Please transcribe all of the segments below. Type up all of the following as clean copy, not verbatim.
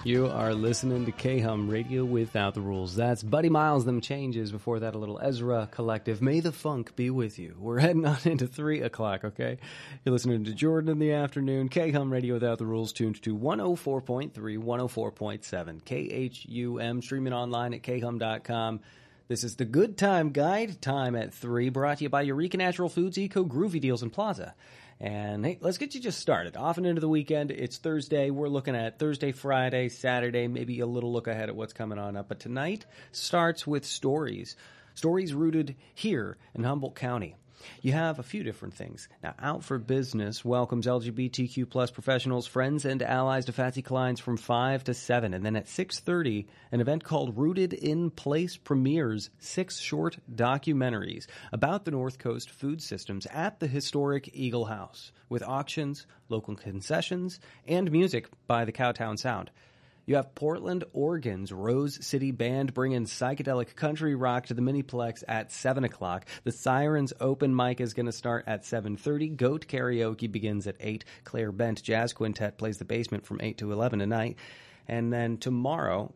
You are listening to K-Hum Radio Without the Rules. That's Buddy Miles, Them Changes. Before that, a little Ezra Collective. May the funk be with you. We're heading on into 3 o'clock, okay? You're listening to Jordan in the afternoon. K-Hum Radio Without the Rules, tuned to 104.3, 104.7. KHUM, streaming online at khum.com. This is the Good Time Guide, time at 3, brought to you by Eureka Natural Foods, Eco Groovy Deals and Plaza. And hey, let's get you just started. Off and into the weekend. It's Thursday. We're looking at Thursday, Friday, Saturday, maybe a little look ahead at what's coming on up. But tonight starts with stories. Stories rooted here in Humboldt County. You have a few different things. Now, Out for Business welcomes LGBTQ plus professionals, friends, and allies to Patsy Cline's from 5 to 7. And then at 6:30, an event called Rooted in Place premieres 6 short documentaries about the North Coast food systems at the historic Eagle House, with auctions, local concessions, and music by the Cowtown Sound. You have Portland, Oregon's Rose City Band bringing psychedelic country rock to the Miniplex at 7 o'clock. The Sirens open mic is going to start at 7:30. Goat Karaoke begins at 8. Claire Bent Jazz Quintet plays the basement from 8 to 11 tonight. And then tonight,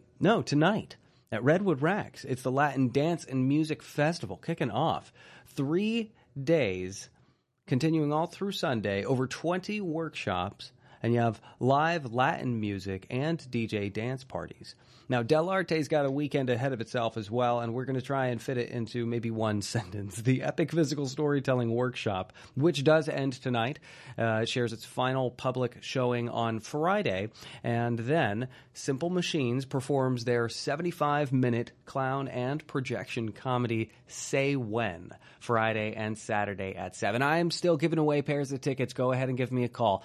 at Redwood Racks, it's the Latin Dance and Music Festival kicking off. 3 days, continuing all through Sunday, over 20 workshops, and you have live Latin music and DJ dance parties. Now, Del Arte's got a weekend ahead of itself as well, and we're going to try and fit it into maybe one sentence. The Epic Physical Storytelling Workshop, which does end tonight, shares its final public showing on Friday, and then Simple Machines performs their 75-minute clown and projection comedy Say When, Friday and Saturday at 7. I am still giving away pairs of tickets. Go ahead and give me a call,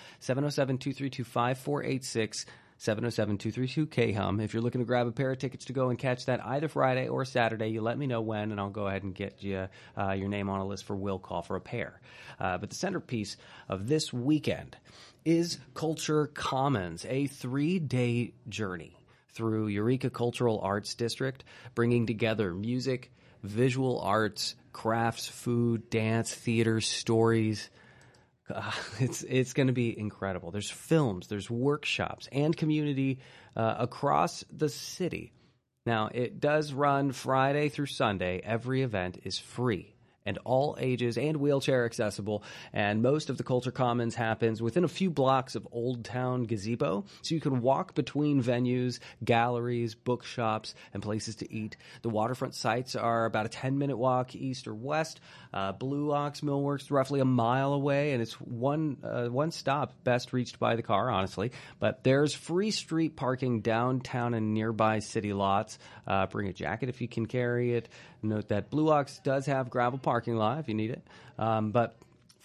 707-232-5486. 707-232-KHUM. If you're looking to grab a pair of tickets to go and catch that either Friday or Saturday, you let me know when, and I'll go ahead and get you your name on a list for will call for a pair. But the centerpiece of this weekend is Culture Commons, a 3-day journey through Eureka Cultural Arts District, bringing together music, visual arts, crafts, food, dance, theater, stories. It's going to be incredible. There's films, there's workshops, and community across the city. Now, it does run Friday through Sunday. Every event is free and all ages and wheelchair accessible. And most of the Culture Commons happens within a few blocks of Old Town Gazebo. So you can walk between venues, galleries, bookshops, and places to eat. The waterfront sites are about a 10-minute walk east or west. Blue Ox Millworks roughly a mile away, and it's one stop best reached by the car, honestly. But there's free street parking downtown and nearby city lots. Bring a jacket if you can carry it. Note that Blue Ox does have gravel parking lot if you need it. But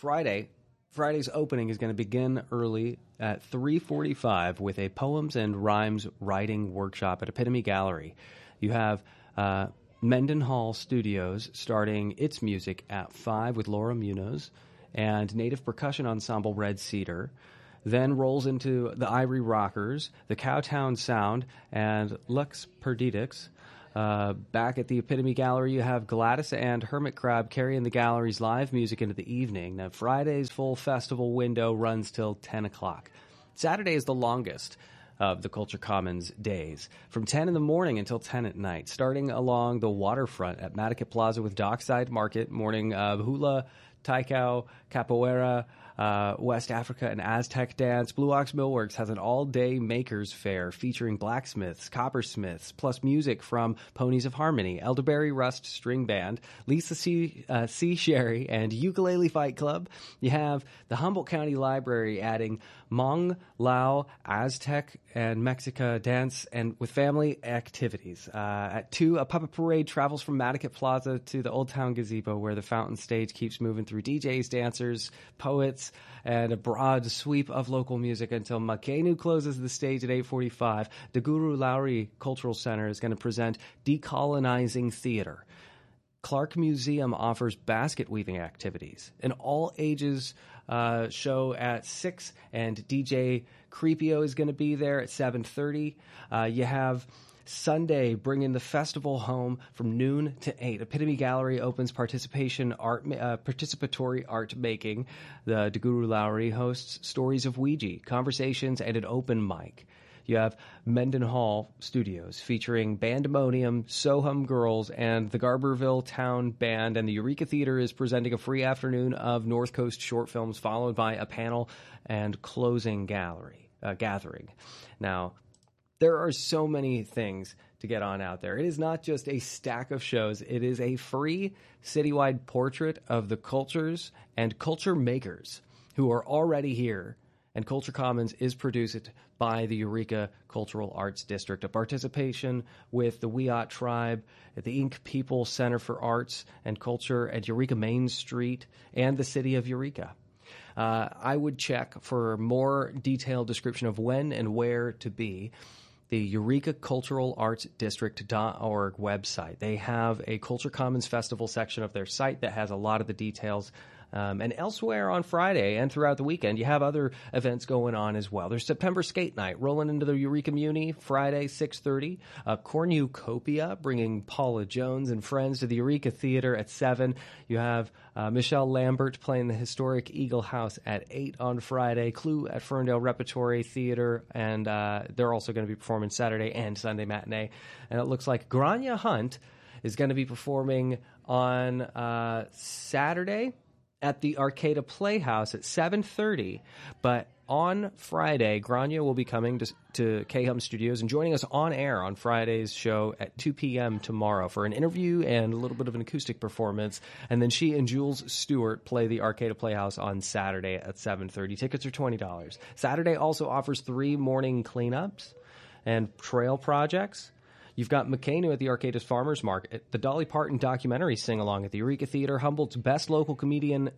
Friday's opening is going to begin early at 3:45 with a poems and rhymes writing workshop at Epitome Gallery. You have Mendenhall Studios starting its music at 5 with Laura Munoz and native percussion ensemble Red Cedar. Then rolls into the Ivory Rockers, the Cowtown Sound, and Lux Perdidix. Back at the Epitome Gallery, you have Gladys and Hermit Crab carrying the gallery's live music into the evening. Now, Friday's full festival window runs till 10 o'clock. Saturday is the longest of the Culture Commons days, from 10 in the morning until 10 at night, starting along the waterfront at Matticat Plaza with Dockside Market, morning of hula, taikau, capoeira, West Africa and Aztec dance. Blue Ox Millworks has an all-day makers fair featuring blacksmiths, coppersmiths, plus music from Ponies of Harmony, Elderberry Rust String Band, Lisa C. Sherry, and Ukulele Fight Club. You have the Humboldt County Library adding Hmong, Lao, Aztec, and Mexica dance and with family activities. At 2, a puppet parade travels from Matticat Plaza to the Old Town Gazebo, where the fountain stage keeps moving through DJs, dancers, poets, and a broad sweep of local music until Makenu closes the stage at 8:45. The Guru Lowry Cultural Center is going to present Decolonizing Theater. Clark Museum offers basket weaving activities. An all-ages show at 6, and DJ Creepio is going to be there at 7:30. You have Sunday, bringing the festival home from noon to 8. Epitome Gallery opens participatory art making. The DeGuru Lowry hosts Stories of Ouija, conversations, and an open mic. You have Mendenhall Studios featuring Bandemonium, Soham Girls, and the Garberville Town Band. And the Eureka Theater is presenting a free afternoon of North Coast short films, followed by a panel and closing gathering. Now, there are so many things to get on out there. It is not just a stack of shows. It is a free citywide portrait of the cultures and culture makers who are already here. And Culture Commons is produced by the Eureka Cultural Arts District, a participation with the Wiyot Tribe, the Ink People Center for Arts and Culture at Eureka Main Street, and the city of Eureka. I would check for more detailed description of when and where to be. The Eureka Cultural Arts District.org website. They have a Culture Commons Festival section of their site that has a lot of the details. And elsewhere on Friday and throughout the weekend, you have other events going on as well. There's September Skate Night rolling into the Eureka Muni Friday, 6:30. Cornucopia bringing Paula Jones and friends to the Eureka Theater at 7. You have Michelle Lambert playing the historic Eagle House at 8 on Friday. Clue at Ferndale Repertory Theater, and they're also going to be performing Saturday and Sunday matinee. And it looks like Grania Hunt is going to be performing on Saturday at the Arcata Playhouse at 7:30, but on Friday, Grania will be coming to K-Hum Studios and joining us on air on Friday's show at 2 p.m. tomorrow for an interview and a little bit of an acoustic performance. And then she and Jules Stewart play the Arcata Playhouse on Saturday at 7:30. Tickets are $20. Saturday also offers 3 morning cleanups and trail projects. You've got McCainu at the Arcata's Farmers Market, the Dolly Parton documentary sing-along at the Eureka Theater, Humboldt's Best Local Comedian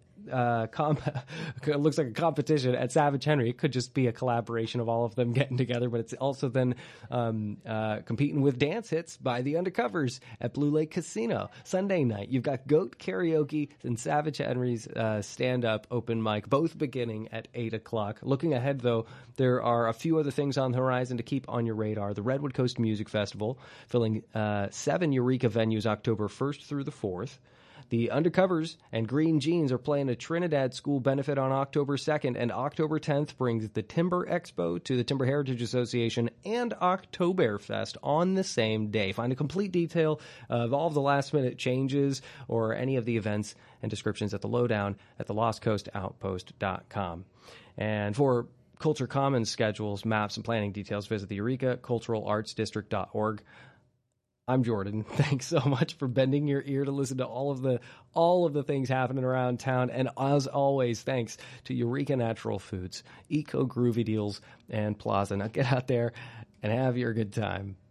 it looks like a competition at Savage Henry. It could just be a collaboration of all of them getting together, but it's also then competing with dance hits by the Undercovers at Blue Lake Casino. Sunday night, you've got Goat Karaoke and Savage Henry's stand-up open mic, both beginning at 8 o'clock. Looking ahead, though, there are a few other things on the horizon to keep on your radar. The Redwood Coast Music Festival, filling 7 Eureka venues October 1st through the 4th. The Undercovers and Green Jeans are playing a Trinidad School benefit on October 2nd, and October 10th brings the Timber Expo to the Timber Heritage Association and Oktoberfest on the same day. Find a complete detail of all of the last-minute changes or any of the events and descriptions at the lowdown at thelostcoastoutpost.com. And for Culture Commons schedules, maps, and planning details, visit the Eureka Cultural Arts District.org. I'm Jordan. Thanks so much for bending your ear to listen to all of the things happening around town. And as always, thanks to Eureka Natural Foods, Eco Groovy Deals, and Plaza. Now get out there and have your good time.